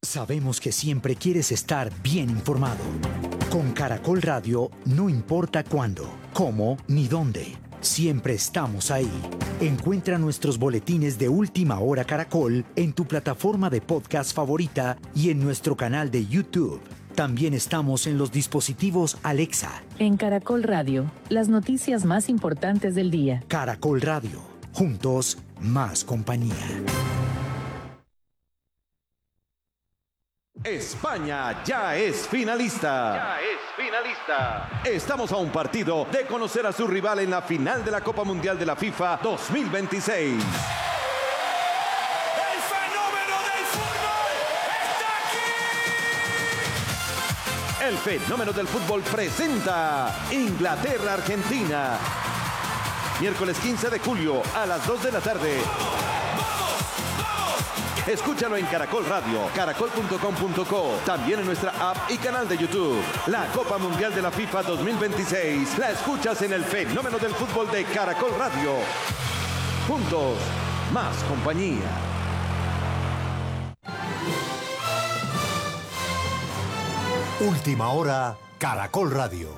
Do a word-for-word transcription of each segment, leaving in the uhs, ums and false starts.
Sabemos que siempre quieres estar bien informado. Con Caracol Radio, no importa cuándo, cómo ni dónde, siempre estamos ahí. Encuentra nuestros boletines de Última Hora Caracol en tu plataforma de podcast favorita y en nuestro canal de YouTube. También estamos en los dispositivos Alexa. En Caracol Radio, las noticias más importantes del día. Caracol Radio, juntos, más compañía. España ya es finalista. Ya es finalista. Estamos a un partido de conocer a su rival en la final de la Copa Mundial de la FIFA dos mil veintiséis. ¡El fenómeno del fútbol está aquí! El fenómeno del fútbol presenta Inglaterra-Argentina. Miércoles quince de julio a las dos de la tarde. Escúchalo en Caracol Radio, caracol punto com punto co, también en nuestra app y canal de YouTube. La Copa Mundial de la FIFA dos mil veintiséis la escuchas en el fenómeno del fútbol de Caracol Radio. Juntos, más compañía. Última Hora, Caracol Radio.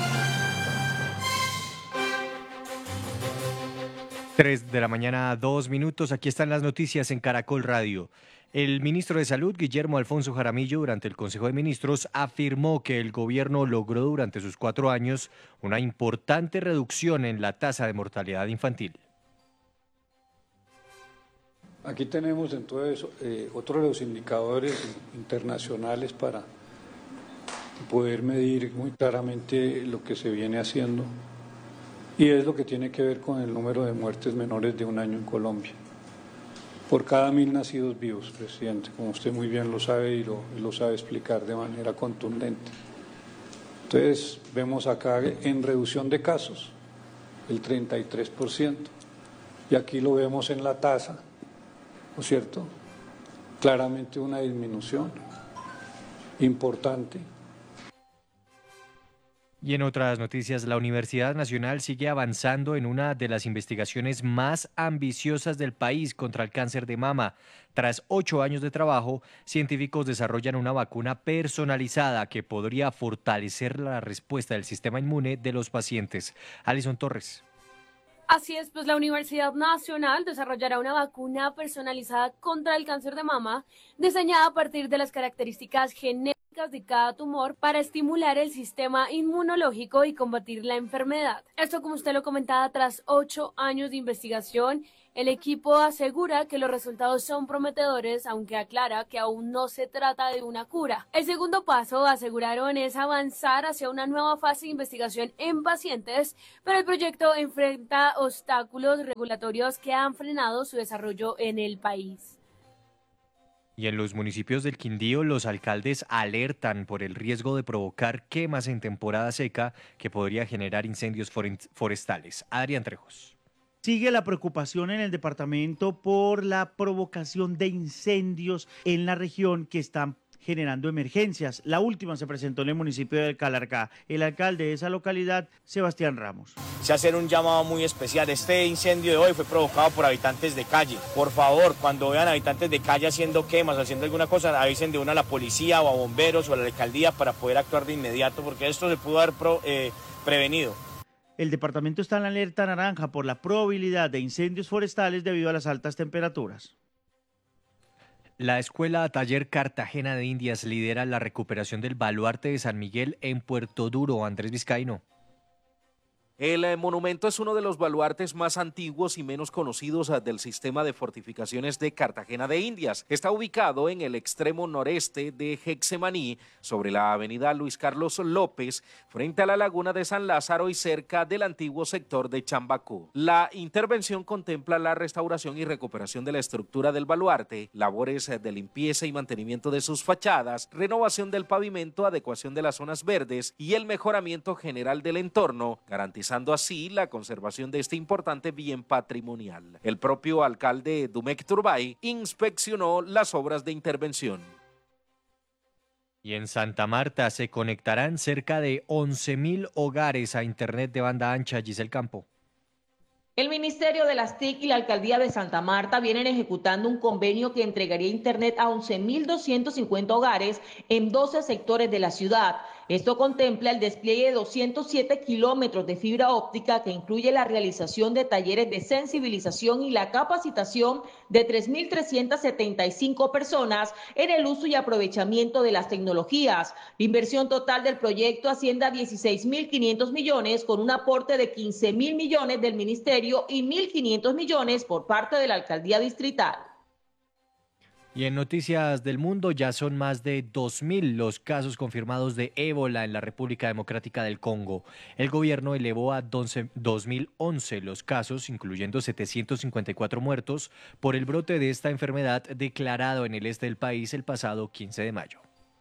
tres de la mañana, dos minutos. Aquí están las noticias en Caracol Radio. El ministro de Salud, Guillermo Alfonso Jaramillo, durante el Consejo de Ministros, afirmó que el gobierno logró durante sus cuatro años una importante reducción en la tasa de mortalidad infantil. Aquí tenemos entonces eh, otro de los indicadores internacionales para poder medir muy claramente lo que se viene haciendo. Y es lo que tiene que ver con el número de muertes menores de un año en Colombia. Por cada mil nacidos vivos, presidente, como usted muy bien lo sabe y lo, y lo sabe explicar de manera contundente. Entonces, vemos acá en reducción de casos el treinta y tres por ciento. Y aquí lo vemos en la tasa, ¿no es cierto? Claramente una disminución importante. Y en otras noticias, la Universidad Nacional sigue avanzando en una de las investigaciones más ambiciosas del país contra el cáncer de mama. Tras ocho años de trabajo, científicos desarrollan una vacuna personalizada que podría fortalecer la respuesta del sistema inmune de los pacientes. Alison Torres. Así es, pues la Universidad Nacional desarrollará una vacuna personalizada contra el cáncer de mama, diseñada a partir de las características genéticas de cada tumor para estimular el sistema inmunológico y combatir la enfermedad. Esto, como usted lo comentaba, tras ocho años de investigación, el equipo asegura que los resultados son prometedores, aunque aclara que aún no se trata de una cura. El segundo paso, aseguraron, es avanzar hacia una nueva fase de investigación en pacientes, pero el proyecto enfrenta obstáculos regulatorios que han frenado su desarrollo en el país. Y en los municipios del Quindío, los alcaldes alertan por el riesgo de provocar quemas en temporada seca que podría generar incendios forestales. Adrián Trejos. Sigue la preocupación en el departamento por la provocación de incendios en la región que están generando emergencias. La última se presentó en el municipio de Calarcá. El alcalde de esa localidad, Sebastián Ramos. Se hace un llamado muy especial. Este incendio de hoy fue provocado por habitantes de calle. Por favor, cuando vean habitantes de calle haciendo quemas, haciendo alguna cosa, avisen de una a la policía o a bomberos o a la alcaldía para poder actuar de inmediato, porque esto se pudo haber pro, eh, prevenido. El departamento está en la alerta naranja por la probabilidad de incendios forestales debido a las altas temperaturas. La Escuela Taller Cartagena de Indias lidera la recuperación del baluarte de San Miguel en Puerto Duro. Andrés Vizcaíno. El monumento es uno de los baluartes más antiguos y menos conocidos del sistema de fortificaciones de Cartagena de Indias. Está ubicado en el extremo noreste de Getsemaní, sobre la avenida Luis Carlos López, frente a la laguna de San Lázaro y cerca del antiguo sector de Chambacú. La intervención contempla la restauración y recuperación de la estructura del baluarte, labores de limpieza y mantenimiento de sus fachadas, renovación del pavimento, adecuación de las zonas verdes y el mejoramiento general del entorno, garantizando así la conservación de este importante bien patrimonial. El propio alcalde Dumek Turbay inspeccionó las obras de intervención. Y en Santa Marta se conectarán cerca de once mil hogares a internet de banda ancha. Giselle Campo. El Ministerio de las T I C y la Alcaldía de Santa Marta vienen ejecutando un convenio que entregaría internet a once mil doscientos cincuenta hogares en doce sectores de la ciudad. Esto contempla el despliegue de doscientos siete kilómetros de fibra óptica que incluye la realización de talleres de sensibilización y la capacitación de tres mil trescientas setenta y cinco personas en el uso y aprovechamiento de las tecnologías. La inversión total del proyecto asciende a dieciséis mil quinientos millones con un aporte de quince mil millones del Ministerio y mil quinientos millones por parte de la Alcaldía Distrital. Y en noticias del mundo, ya son más de dos mil los casos confirmados de ébola en la República Democrática del Congo. El gobierno elevó a dos mil once los casos, incluyendo setecientos cincuenta y cuatro muertos, por el brote de esta enfermedad declarado en el este del país el pasado quince de mayo.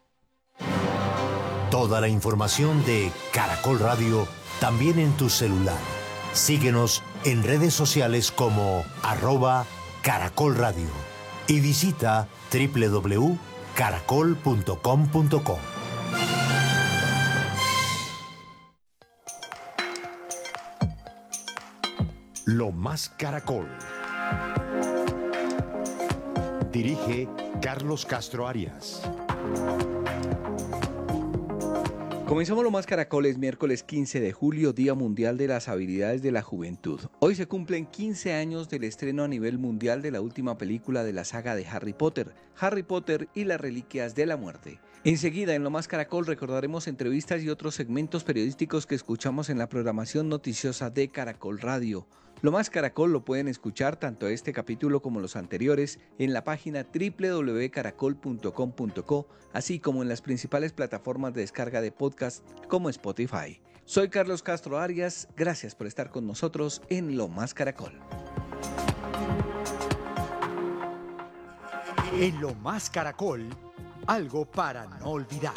Toda la información de Caracol Radio también en tu celular. Síguenos en redes sociales como arroba Caracol Radio. Y visita doble u doble u doble u punto caracol punto com punto co. Lo más Caracol. Dirige Carlos Castro Arias. Comenzamos Lo Más Caracol, es miércoles quince de julio, Día Mundial de las Habilidades de la Juventud. Hoy se cumplen quince años del estreno a nivel mundial de la última película de la saga de Harry Potter, Harry Potter y las Reliquias de la Muerte. Enseguida, en Lo Más Caracol, recordaremos entrevistas y otros segmentos periodísticos que escuchamos en la programación noticiosa de Caracol Radio. Lo Más Caracol lo pueden escuchar tanto este capítulo como los anteriores en la página doble u doble u doble u punto caracol punto com punto co, así como en las principales plataformas de descarga de podcast como Spotify. Soy Carlos Castro Arias, gracias por estar con nosotros en Lo Más Caracol. En Lo Más Caracol, algo para no olvidar.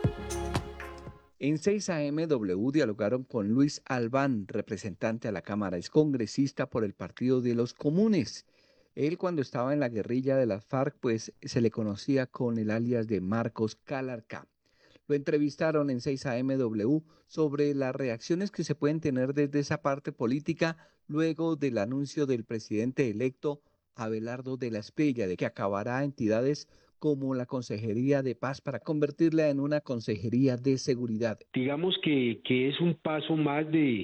En seis a eme W dialogaron con Luis Albán, representante a la Cámara, es congresista por el Partido de los Comunes. Él, cuando estaba en la guerrilla de las FARC, pues se le conocía con el alias de Marcos Calarcá. Lo entrevistaron en seis a eme W sobre las reacciones que se pueden tener desde esa parte política luego del anuncio del presidente electo Abelardo de la Espriella de que acabará entidades como la Consejería de Paz para convertirla en una Consejería de Seguridad. Digamos que, que es un paso más de,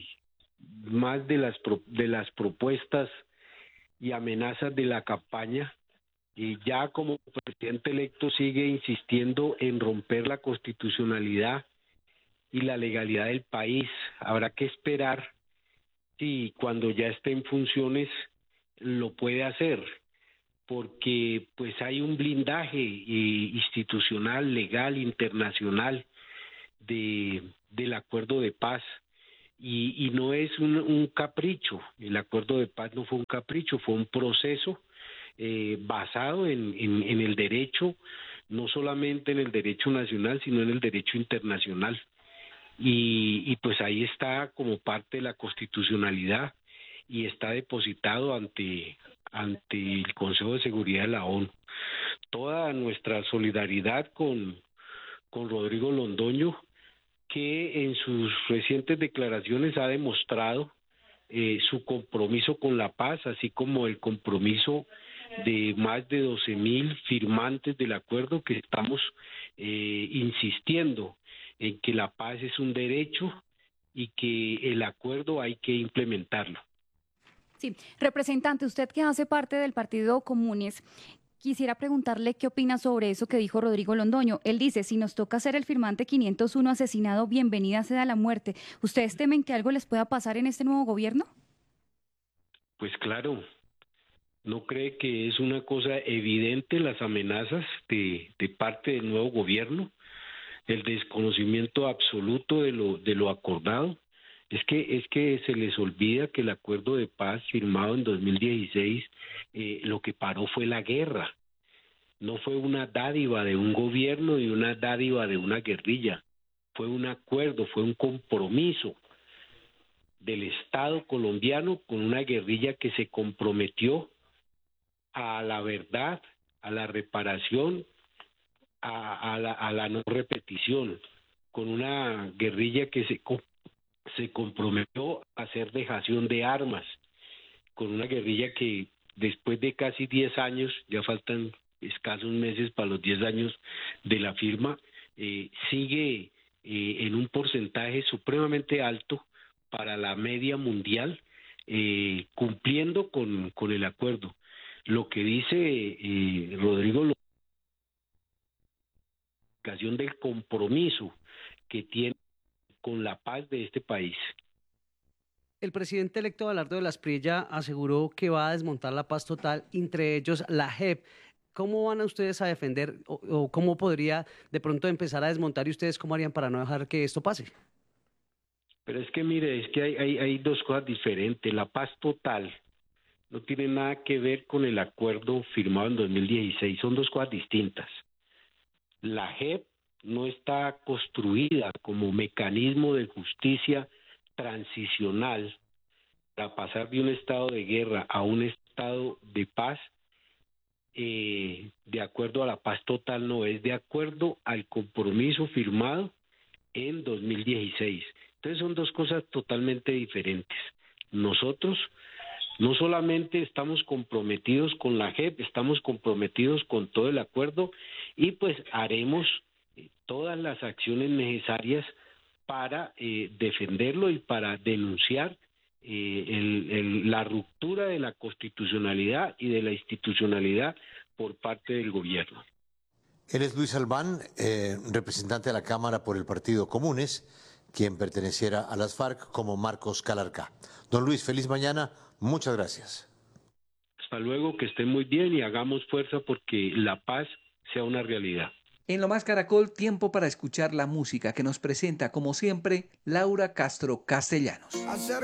más de las, de las propuestas y amenazas de la campaña, y ya como presidente electo sigue insistiendo en romper la constitucionalidad y la legalidad del país. Habrá que esperar si cuando ya esté en funciones lo puede hacer, porque pues hay un blindaje eh, institucional, legal, internacional de del acuerdo de paz y, y no es un, un capricho. El acuerdo de paz no fue un capricho, fue un proceso eh, basado en, en, en el derecho, no solamente en el derecho nacional, sino en el derecho internacional. Y, y pues ahí está como parte de la constitucionalidad y está depositado ante ante el Consejo de Seguridad de la ONU. Toda nuestra solidaridad con, con Rodrigo Londoño, que en sus recientes declaraciones ha demostrado eh, su compromiso con la paz, así como el compromiso de más de doce mil firmantes del acuerdo, que estamos eh, insistiendo en que la paz es un derecho y que el acuerdo hay que implementarlo. Sí, representante, usted que hace parte del Partido Comunes, quisiera preguntarle qué opina sobre eso que dijo Rodrigo Londoño. Él dice, si nos toca ser el firmante quinientos uno asesinado, bienvenida sea la muerte. ¿Ustedes temen que algo les pueda pasar en este nuevo gobierno? Pues claro, ¿no cree que es una cosa evidente las amenazas de, de parte del nuevo gobierno? El desconocimiento absoluto de lo, de lo acordado. Es que es que se les olvida que el acuerdo de paz firmado en dos mil dieciséis eh, lo que paró fue la guerra. No fue una dádiva de un gobierno y una dádiva de una guerrilla. Fue un acuerdo, fue un compromiso del Estado colombiano con una guerrilla que se comprometió a la verdad, a la reparación, a, a, la, a la no repetición, con una guerrilla que se se comprometió a hacer dejación de armas con una guerrilla que después de casi diez años, ya faltan escasos meses para los diez años de la firma, eh, sigue eh, en un porcentaje supremamente alto para la media mundial, eh, cumpliendo con, con el acuerdo. Lo que dice eh, Rodrigo, la del compromiso que tiene con la paz de este país. El presidente electo Abelardo de la Espriella aseguró que va a desmontar la paz total, entre ellos la J E P. ¿Cómo van a ustedes a defender o, o cómo podría de pronto empezar a desmontar y ustedes cómo harían para no dejar que esto pase? Pero es que mire, es que hay, hay, hay dos cosas diferentes. La paz total no tiene nada que ver con el acuerdo firmado en dos mil dieciséis, son dos cosas distintas. La J E P no está construida como mecanismo de justicia transicional para pasar de un estado de guerra a un estado de paz, eh, de acuerdo a la paz total, no, es de acuerdo al compromiso firmado en dos mil dieciséis. Entonces son dos cosas totalmente diferentes. Nosotros no solamente estamos comprometidos con la J E P, estamos comprometidos con todo el acuerdo y pues haremos todas las acciones necesarias para eh, defenderlo y para denunciar eh, el, el, la ruptura de la constitucionalidad y de la institucionalidad por parte del gobierno. Él es Luis Albán, eh, representante de la Cámara por el Partido Comunes, quien perteneciera a las FARC como Marcos Calarcá. Don Luis, feliz mañana, muchas gracias. Hasta luego, que estén muy bien y hagamos fuerza porque la paz sea una realidad. En Lo Más Caracol, tiempo para escuchar la música que nos presenta, como siempre, Laura Castro Castellanos. Hacer